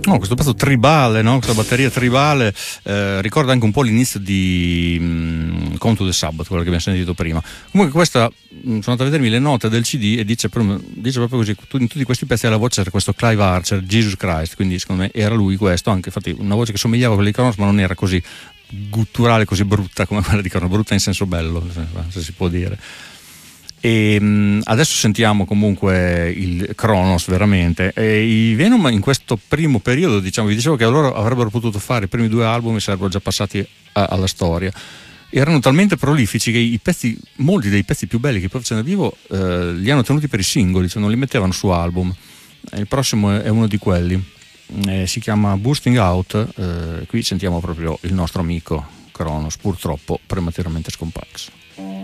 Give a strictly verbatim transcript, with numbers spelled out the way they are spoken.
No, questo pezzo tribale, no? Questa batteria tribale eh, ricorda anche un po' l'inizio di um, Come to the Sabbath, quello che abbiamo sentito prima. Comunque questa, sono andato a vedermi le note del C D e dice, dice proprio così, in tutti questi pezzi alla voce c'era questo Clive Archer, Jesus Christ, quindi secondo me era lui questo, anche infatti una voce che somigliava a quella di Cronos ma non era così gutturale, così brutta come quella di Cronos, brutta in senso bello, se si può dire. E adesso sentiamo comunque il Cronos veramente, e i Venom in questo primo periodo, diciamo, vi dicevo che loro avrebbero potuto fare i primi due album e sarebbero già passati a, alla storia. Erano talmente prolifici che i pezzi, molti dei pezzi più belli che poi facevano dal vivo eh, li hanno tenuti per i singoli, cioè non li mettevano su album. Il prossimo è uno di quelli, eh, si chiama Bursting Out, eh, qui sentiamo proprio il nostro amico Cronos, purtroppo prematuramente scomparso.